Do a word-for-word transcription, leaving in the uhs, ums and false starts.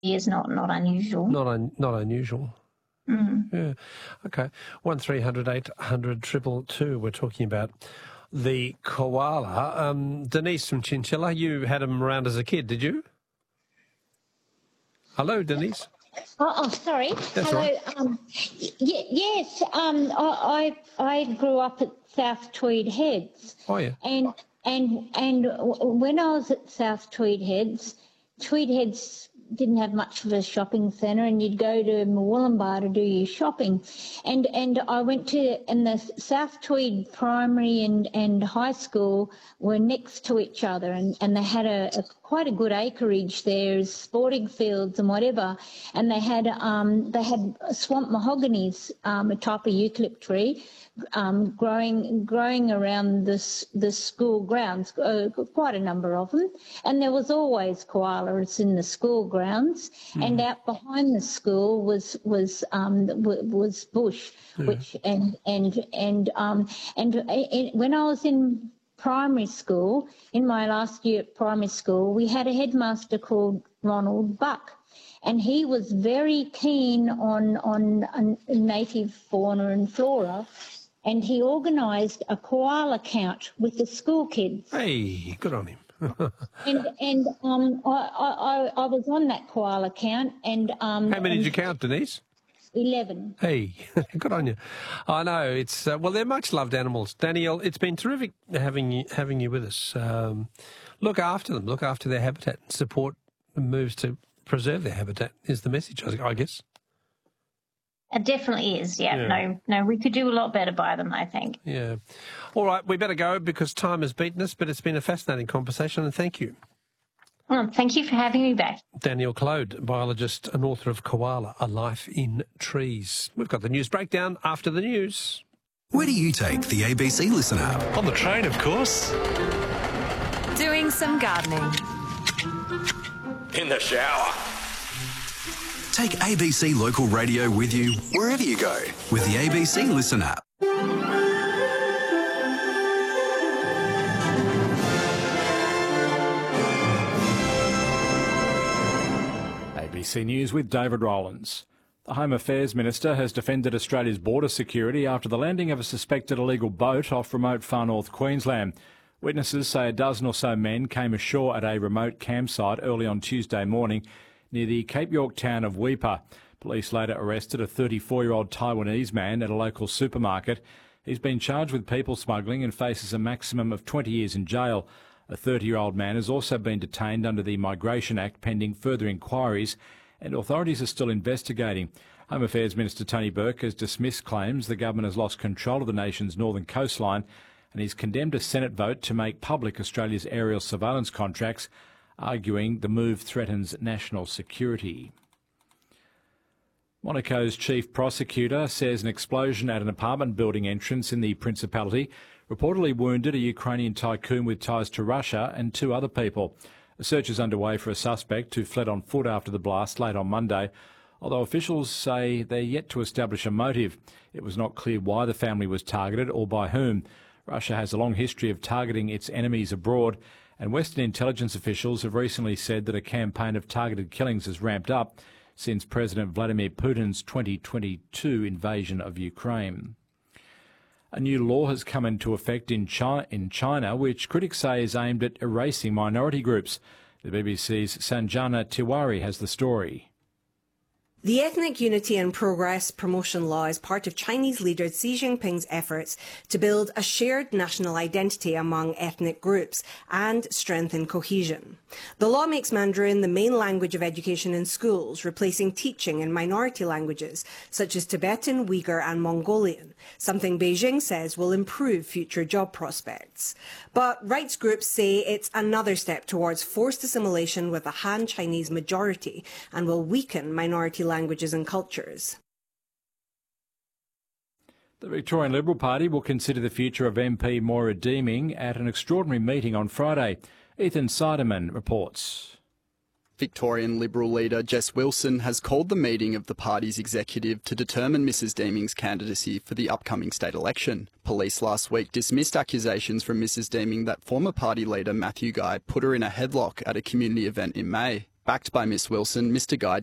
is not, not unusual. Not un, not unusual. Mm. Yeah. Okay. One three hundred eight hundred triple two. We're talking about the koala. Um, Denise from Chinchilla, you had him around as a kid, did you? Hello, Denise. Oh, oh sorry. That's Hello. right. Um, y- yes, um, I, I I grew up at South Tweed Heads. Oh, yeah. And and and w- when I was at South Tweed Heads, Tweed Heads didn't have much of a shopping centre, and you'd go to Murwillumbah to do your shopping. And and I went to, and the South Tweed Primary and, and High School were next to each other, and, and they had a, a quite a good acreage there, sporting fields and whatever. And they had um they had swamp mahoganies, um, a type of eucalypt tree, um, growing growing around the the school grounds, uh, quite a number of them. And there was always koalas in the school grounds, mm. and out behind the school was was um was bush, yeah. which and and and um and, and when I was in primary school, in my last year at primary school, we had a headmaster called Ronald Buck, and he was very keen on on, on native fauna and flora. And he organised a koala count with the school kids. Hey, good on him. and and um, I, I, I was on that koala count. And um, how many did you count, Denise? Eleven. Hey, good on you. I know it's uh, well, they're much loved animals. Danielle, it's been terrific having you having you with us. Um, look after them. Look after their habitat. Support moves to preserve their habitat is the message, I guess. It definitely is, yeah. yeah. No, no, we could do a lot better by them, I think. Yeah. All right, we better go because time has beaten us, but it's been a fascinating conversation, and thank you. Well, thank you for having me back. Danielle Clode, biologist and author of Koala, A Life in Trees. We've got the news breakdown after the news. Where do you take the A B C Listen app? On the train, of course. Doing some gardening. In the shower. Take A B C Local Radio with you wherever you go with the A B C Listen app. A B C News with David Rowlands. The Home Affairs Minister has defended Australia's border security after the landing of a suspected illegal boat off remote far north Queensland. Witnesses say a dozen or so men came ashore at a remote campsite early on Tuesday morning near the Cape York town of Weipa. Police later arrested a thirty-four-year-old Taiwanese man at a local supermarket. He's been charged with people smuggling and faces a maximum of twenty years in jail. A thirty-year-old man has also been detained under the Migration Act pending further inquiries, and authorities are still investigating. Home Affairs Minister Tony Burke has dismissed claims the government has lost control of the nation's northern coastline, and he's condemned a Senate vote to make public Australia's aerial surveillance contracts, arguing the move threatens national security. Monaco's chief prosecutor says an explosion at an apartment building entrance in the Principality reportedly wounded a Ukrainian tycoon with ties to Russia and two other people. A search is underway for a suspect who fled on foot after the blast late on Monday, although officials say they're yet to establish a motive. It was not clear why the family was targeted or by whom. Russia has a long history of targeting its enemies abroad, and Western intelligence officials have recently said that a campaign of targeted killings has ramped up since President Vladimir Putin's twenty twenty-two invasion of Ukraine. A new law has come into effect in China, in China, which critics say is aimed at erasing minority groups. The B B C's Sanjana Tiwari has the story. The Ethnic Unity and Progress Promotion Law is part of Chinese leader Xi Jinping's efforts to build a shared national identity among ethnic groups and strengthen cohesion. The law makes Mandarin the main language of education in schools, replacing teaching in minority languages such as Tibetan, Uyghur and Mongolian, something Beijing says will improve future job prospects. But rights groups say it's another step towards forced assimilation with a Han Chinese majority and will weaken minority languages and cultures. The Victorian Liberal Party will consider the future of M P Moira Deeming at an extraordinary meeting on Friday. Ethan Siderman reports. Victorian Liberal leader Jess Wilson has called the meeting of the party's executive to determine Missus Deeming's candidacy for the upcoming state election. Police last week dismissed accusations from Missus Deeming that former party leader Matthew Guy put her in a headlock at a community event in May. Backed by Miss Wilson, Mr Guy